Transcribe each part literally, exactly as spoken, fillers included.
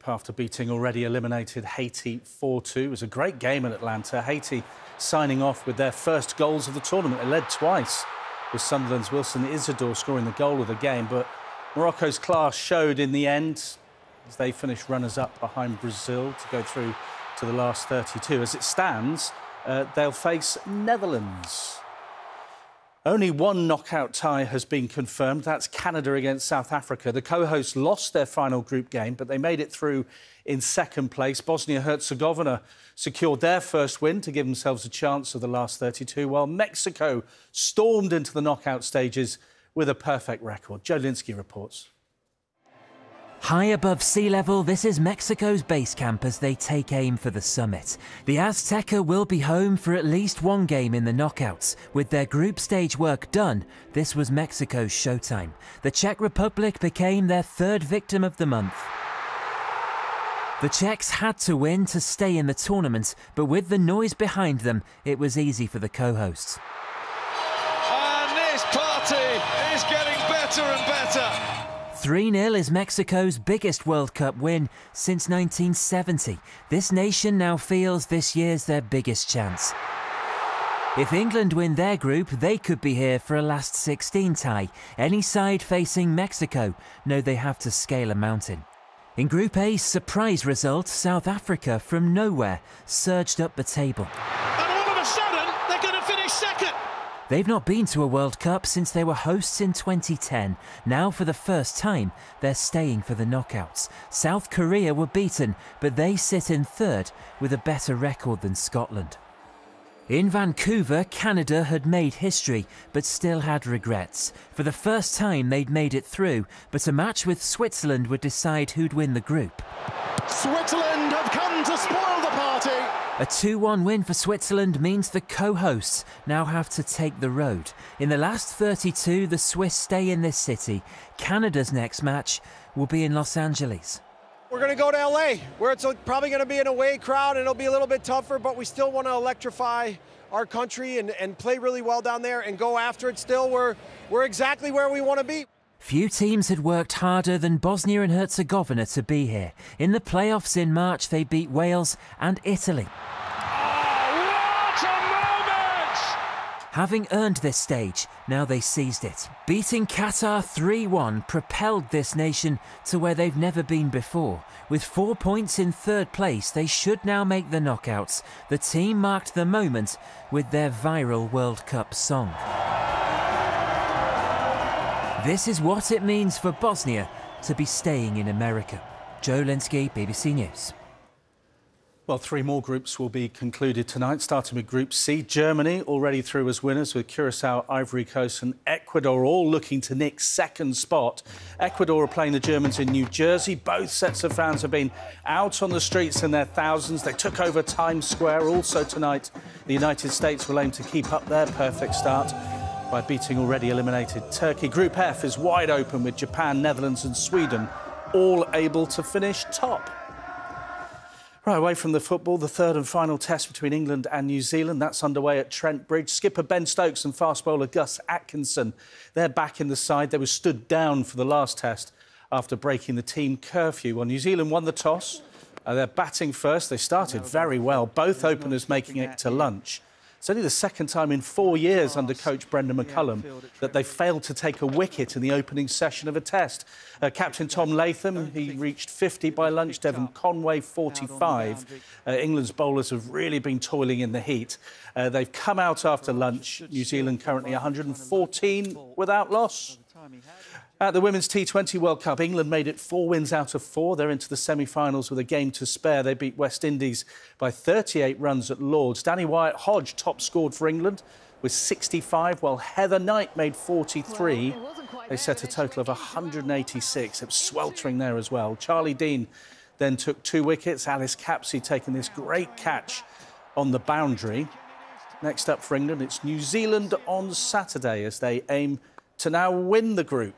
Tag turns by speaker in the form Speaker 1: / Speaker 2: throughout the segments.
Speaker 1: after beating already eliminated Haiti four two. It was a great game in Atlanta. Haiti signing off with their first goals of the tournament. They led twice, with Sunderland's Wilson Isidore scoring the goal of the game. But Morocco's class showed in the end as they finished runners-up behind Brazil to go through to the last thirty-two. As it stands, uh, they'll face Netherlands. Only one knockout tie has been confirmed. That's Canada against South Africa. The co-hosts lost their final group game, but they made it through in second place. Bosnia-Herzegovina secured their first win to give themselves a chance of the last thirty-two, while Mexico stormed into the knockout stages with a perfect record. Joe Linsky reports.
Speaker 2: High above sea level, this is Mexico's base camp as they take aim for the summit. The Azteca will be home for at least one game in the knockouts. With their group stage work done, this was Mexico's showtime. The Czech Republic became their third victim of the month. The Czechs had to win to stay in the tournament, but with the noise behind them, it was easy for the co-hosts.
Speaker 3: And this party is getting better and better.
Speaker 2: three nil is Mexico's biggest World Cup win since nineteen seventy. This nation now feels this year's their biggest chance. If England win their group, they could be here for a last sixteen tie. Any side facing Mexico know they have to scale a mountain. In Group A's surprise result, South Africa from nowhere surged up the table.
Speaker 3: And all of a sudden, they're going to finish second.
Speaker 2: They've not been to a World Cup since they were hosts in twenty ten. Now, for the first time, they're staying for the knockouts. South Korea were beaten, but they sit in third with a better record than Scotland. In Vancouver, Canada had made history, but still had regrets. For the first time, they'd made it through, but a match with Switzerland would decide who'd win the group.
Speaker 3: Switzerland have come to spoil the party.
Speaker 2: A two one win for Switzerland means the co-hosts now have to take the road. In the last thirty-two, the Swiss stay in this city. Canada's next match will be in Los Angeles.
Speaker 4: We're going to go to L A, where it's probably going to be an away crowd and it'll be a little bit tougher, but we still want to electrify our country and, and play really well down there and go after it still. We're, we're exactly where we want to be.
Speaker 2: Few teams had worked harder than Bosnia and Herzegovina to be here. In the playoffs in March, they beat Wales and Italy. Having earned this stage, now they seized it. Beating Qatar three one propelled this nation to where they've never been before. With four points in third place, they should now make the knockouts. The team marked the moment with their viral World Cup song. This is what it means for Bosnia to be staying in America. Joe Linsky, B B C News.
Speaker 1: Well, three more groups will be concluded tonight, starting with Group C. Germany already through as winners, with Curaçao, Ivory Coast and Ecuador all looking to nick second spot. Ecuador are playing the Germans in New Jersey. Both sets of fans have been out on the streets in their thousands. They took over Times Square. Also tonight, the United States will aim to keep up their perfect start by beating already eliminated Turkey. Group F is wide open with Japan, Netherlands and Sweden all able to finish top. Right, away from the football, the third and final test between England and New Zealand. That's underway at Trent Bridge. Skipper Ben Stokes and fast bowler Gus Atkinson, they're back in the side. They were stood down for the last test after breaking the team curfew. Well, New Zealand won the toss. Uh, they're batting first. They started very well, both openers making it to lunch. It's only the second time in four years under coach Brendan McCullum that they failed to take a wicket in the opening session of a test. Uh, Captain Tom Latham, he reached fifty by lunch. Devon Conway, forty-five. Uh, England's bowlers have really been toiling in the heat. Uh, they've come out after lunch. New Zealand currently one hundred fourteen without loss. At the Women's T twenty World Cup, England made it four wins out of four. They're into the semi-finals with a game to spare. They beat West Indies by thirty-eight runs at Lord's. Danny Wyatt-Hodge top scored for England with sixty-five, while Heather Knight made forty-three. They set a total of one hundred eighty-six. It was sweltering there as well. Charlie Dean then took two wickets. Alice Capsey taking this great catch on the boundary. Next up for England, it's New Zealand on Saturday as they aim to now win the group.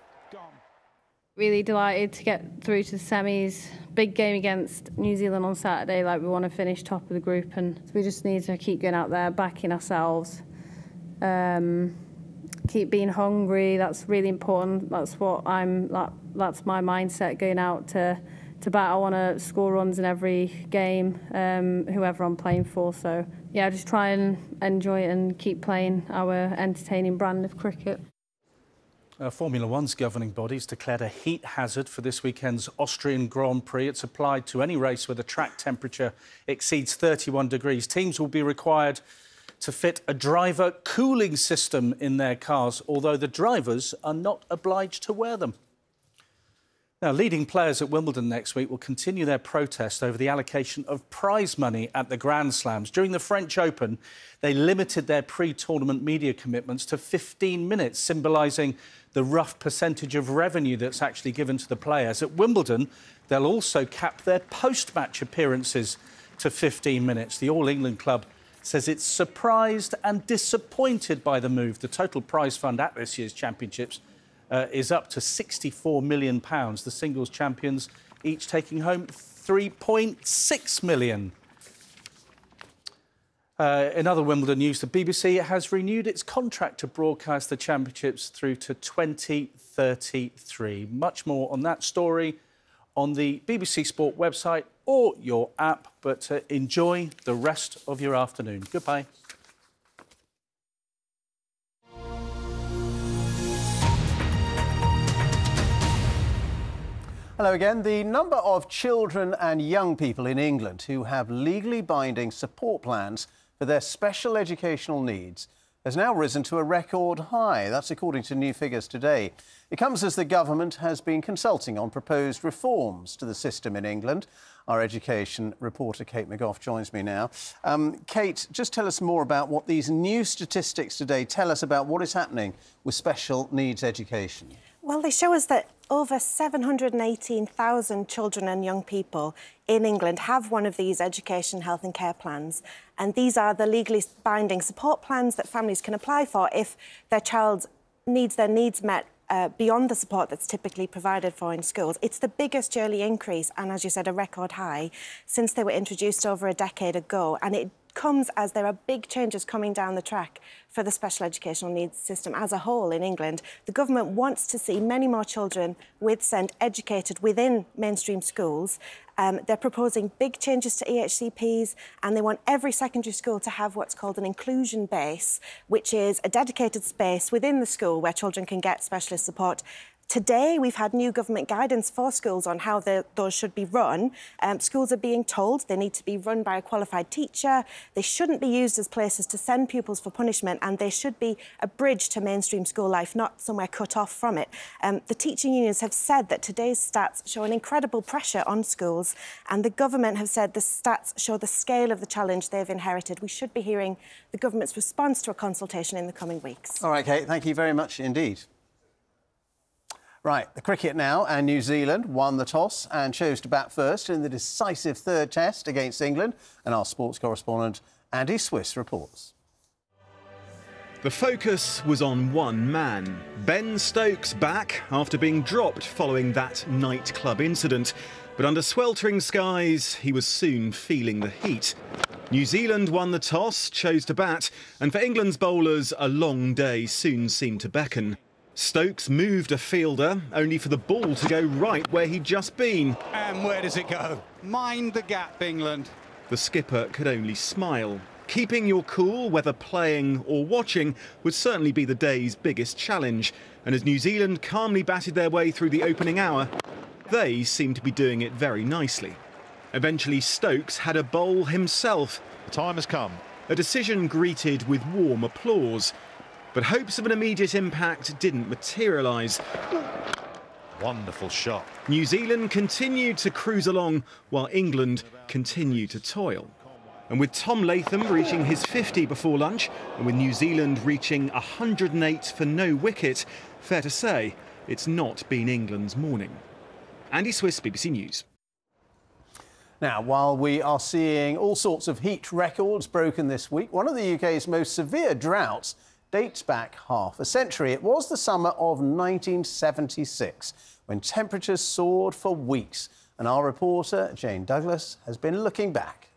Speaker 5: Really delighted to get through to the semis. Big game against New Zealand on Saturday. Like, we want to finish top of the group, and we just need to keep going out there, backing ourselves. Um, keep being hungry. That's really important. That's what I'm. That, that's my mindset going out to to bat. I want to score runs in every game, um, whoever I'm playing for. So yeah, just try and enjoy it and keep playing our entertaining brand of cricket.
Speaker 1: Uh, Formula One's governing bodies declared a heat hazard for this weekend's Austrian Grand Prix. It's applied to any race where the track temperature exceeds thirty-one degrees. Teams will be required to fit a driver cooling system in their cars, although the drivers are not obliged to wear them. Now, leading players at Wimbledon next week will continue their protest over the allocation of prize money at the Grand Slams. During the French Open, they limited their pre-tournament media commitments to fifteen minutes, symbolising the rough percentage of revenue that's actually given to the players. At Wimbledon, they'll also cap their post-match appearances to fifteen minutes. The All England club says it's surprised and disappointed by the move. The total prize fund at this year's championships uh, is up to sixty-four million pounds. The singles champions each taking home three point six million pounds. Uh, in other Wimbledon news, the B B C has renewed its contract to broadcast the championships through to twenty thirty-three. Much more on that story on the B B C Sport website or your app, but uh, enjoy the rest of your afternoon. Goodbye.
Speaker 6: Hello again. The number of children and young people in England who have legally binding support plans for their special educational needs has now risen to a record high. That's according to new figures today. It comes as the government has been consulting on proposed reforms to the system in England. Our education reporter Kate McGough joins me now. Um, Kate, just tell us more about what these new statistics today tell us about what is happening with special needs education.
Speaker 7: Well, they show us that over seven hundred eighteen thousand children and young people in England have one of these education, health and care plans. And these are the legally binding support plans that families can apply for if their child needs their needs met uh, beyond the support that's typically provided for in schools. It's the biggest yearly increase and, as you said, a record high since they were introduced over a decade ago. And it comes as there are big changes coming down the track for the special educational needs system as a whole in England. The government wants to see many more children with SEND educated within mainstream schools. Um, they're proposing big changes to E H C Ps, and they want every secondary school to have what's called an inclusion base, which is a dedicated space within the school where children can get specialist support. Today, we've had new government guidance for schools on how the, those should be run. Um, schools are being told they need to be run by a qualified teacher. They shouldn't be used as places to send pupils for punishment, and they should be a bridge to mainstream school life, not somewhere cut off from it. Um, the teaching unions have said that today's stats show an incredible pressure on schools, and the government have said the stats show the scale of the challenge they've inherited. We should be hearing the government's response to a consultation in the coming weeks.
Speaker 6: All right, Kate, thank you very much indeed. Right, the cricket now, and New Zealand won the toss and chose to bat first in the decisive third test against England. And our sports correspondent Andy Swiss reports.
Speaker 8: The focus was on one man. Ben Stokes back after being dropped following that nightclub incident. But under sweltering skies, he was soon feeling the heat. New Zealand won the toss, chose to bat, and for England's bowlers, a long day soon seemed to beckon. Stokes moved a fielder, only for the ball to go right where he'd just been.
Speaker 9: And where does it go? Mind the gap, England.
Speaker 8: The skipper could only smile. Keeping your cool, whether playing or watching, would certainly be the day's biggest challenge. And as New Zealand calmly batted their way through the opening hour, they seemed to be doing it very nicely. Eventually, Stokes had a bowl himself.
Speaker 10: The time has come.
Speaker 8: A decision greeted with warm applause. But hopes of an immediate impact didn't materialise.
Speaker 10: Wonderful shot.
Speaker 8: New Zealand continued to cruise along while England continued to toil. And with Tom Latham reaching his fifty before lunch, and with New Zealand reaching one hundred and eight for no wicket, fair to say it's not been England's morning. Andy Swiss, B B C News.
Speaker 6: Now, while we are seeing all sorts of heat records broken this week, one of the U K's most severe droughts dates back half a century. It was the summer of nineteen seventy-six when temperatures soared for weeks. And our reporter, Jane Douglas, has been looking back.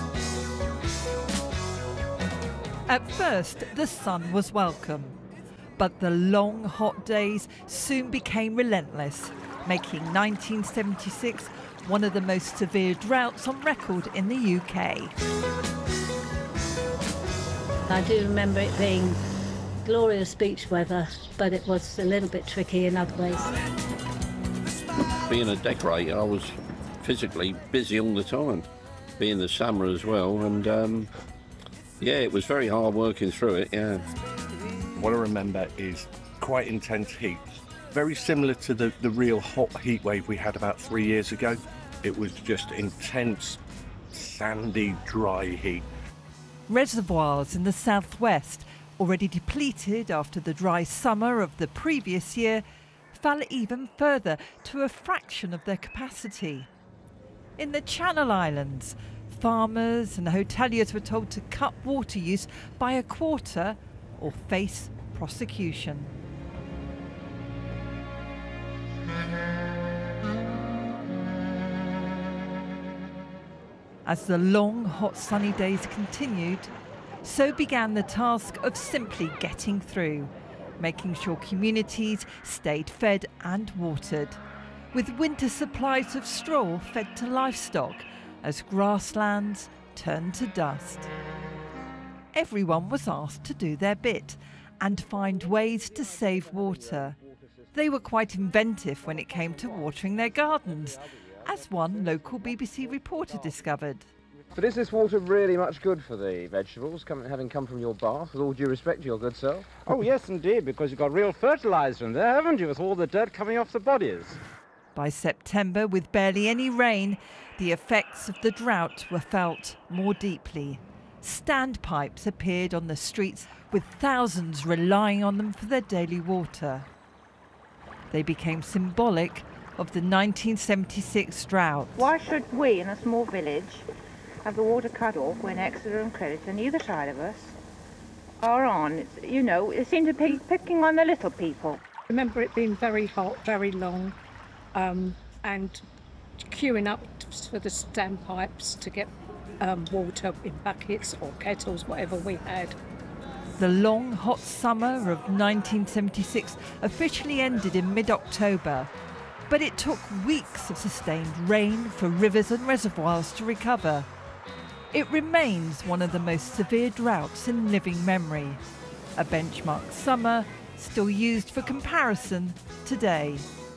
Speaker 11: At first, the sun was welcome. But the long, hot days soon became relentless, making nineteen seventy-six one of the most severe droughts on record in the U K.
Speaker 12: I do remember it being glorious beach weather, but it was a little bit tricky in other ways.
Speaker 13: Being a decorator, I was physically busy all the time, being the summer as well, and um, yeah, it was very hard working through it, yeah.
Speaker 14: What I remember is quite intense heat, very similar to the, the real hot heat wave we had about three years ago. It was just intense, sandy, dry heat.
Speaker 11: Reservoirs in the southwest, already depleted after the dry summer of the previous year, fell even further to a fraction of their capacity. In the Channel Islands, farmers and hoteliers were told to cut water use by a quarter or face prosecution. As the long, hot, sunny days continued, so began the task of simply getting through, making sure communities stayed fed and watered, with winter supplies of straw fed to livestock as grasslands turned to dust. Everyone was asked to do their bit and find ways to save water. They were quite inventive when it came to watering their gardens, as one local B B C reporter discovered.
Speaker 15: But is this water really much good for the vegetables, coming, having come from your bath, with all due respect to your good self?
Speaker 16: Oh yes, indeed, because you've got real fertiliser in there, haven't you, with all the dirt coming off the bodies.
Speaker 11: By September, with barely any rain, the effects of the drought were felt more deeply. Standpipes appeared on the streets, with thousands relying on them for their daily water. They became symbolic of the nineteen seventy-six drought.
Speaker 17: Why should we, in a small village, have the water cut off when Exeter and Crediton, on either side of us, are on? It's, you know, it seems to be picking on the little people.
Speaker 18: I remember it being very hot, very long, um, and queuing up for the standpipes to get um, water in buckets or kettles, whatever we had.
Speaker 11: The long, hot summer of nineteen seventy-six officially ended in mid-October, but it took weeks of sustained rain for rivers and reservoirs to recover. It remains one of the most severe droughts in living memory, a benchmark summer still used for comparison today.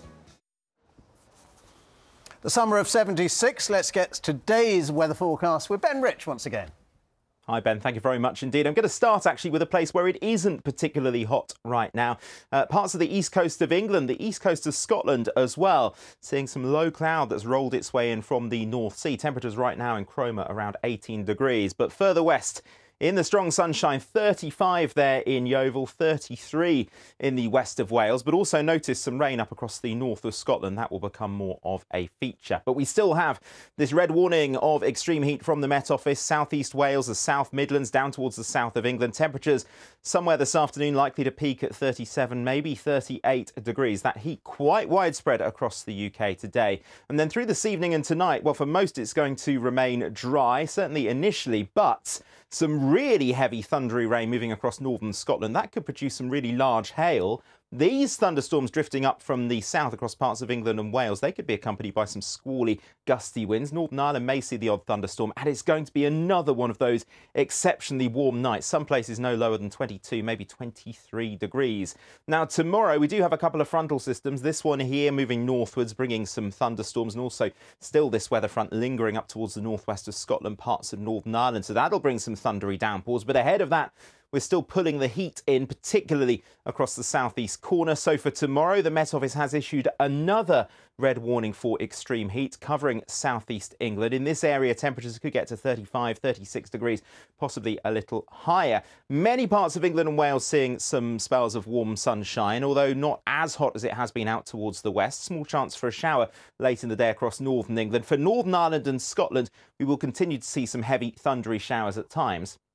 Speaker 6: The summer of seventy-six, let's get today's weather forecast with Ben Rich once again.
Speaker 19: Hi Ben, thank you very much indeed. I'm going to start actually with a place where it isn't particularly hot right now. Uh, parts of the east coast of England, the east coast of Scotland as well, seeing some low cloud that's rolled its way in from the North Sea. Temperatures right now in Cromer around eighteen degrees, but further west in the strong sunshine, thirty-five there in Yeovil, thirty-three in the west of Wales, but also notice some rain up across the north of Scotland. That will become more of a feature. But we still have this red warning of extreme heat from the Met Office, southeast Wales, the South Midlands, down towards the south of England. Temperatures somewhere this afternoon likely to peak at thirty-seven, maybe thirty-eight degrees. That heat quite widespread across the U K today. And then through this evening and tonight, well, for most it's going to remain dry, certainly initially, but some really heavy thundery rain moving across northern Scotland. That could produce some really large hail. These thunderstorms drifting up from the south across parts of England and Wales, they could be accompanied by some squally, gusty winds. Northern Ireland may see the odd thunderstorm, and it's going to be another one of those exceptionally warm nights. Some places no lower than twenty-two, maybe twenty-three degrees. Now, tomorrow we do have a couple of frontal systems. This one here moving northwards, bringing some thunderstorms, and also still this weather front lingering up towards the northwest of Scotland, parts of Northern Ireland. So that'll bring some thundery downpours. But ahead of that, we're still pulling the heat in, particularly across the southeast corner. So for tomorrow, the Met Office has issued another red warning for extreme heat covering southeast England. In this area, temperatures could get to thirty-five, thirty-six degrees, possibly a little higher. Many parts of England and Wales seeing some spells of warm sunshine, although not as hot as it has been out towards the west. Small chance for a shower late in the day across northern England. For Northern Ireland and Scotland, we will continue to see some heavy thundery showers at times.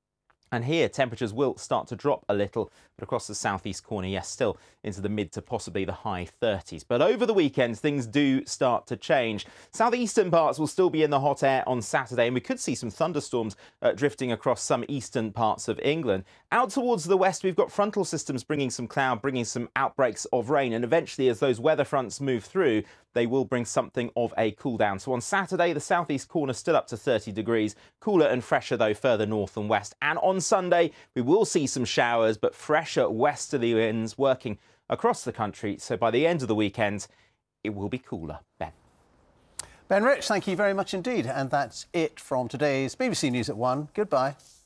Speaker 19: And here, temperatures will start to drop a little, but across the southeast corner, yes, still into the mid to possibly the high thirties. But over the weekend, things do start to change. Southeastern parts will still be in the hot air on Saturday, and we could see some thunderstorms uh, drifting across some eastern parts of England. Out towards the west, we've got frontal systems bringing some cloud, bringing some outbreaks of rain, and eventually, as those weather fronts move through, they will bring something of a cool down. So on Saturday, the southeast corner still up to thirty degrees, cooler and fresher though further north and west. And on Sunday, we will see some showers, but fresher westerly winds working across the country. So by the end of the weekend, it will be cooler. Ben.
Speaker 6: Ben Rich, thank you very much indeed. And that's it from today's B B C News at one. Goodbye.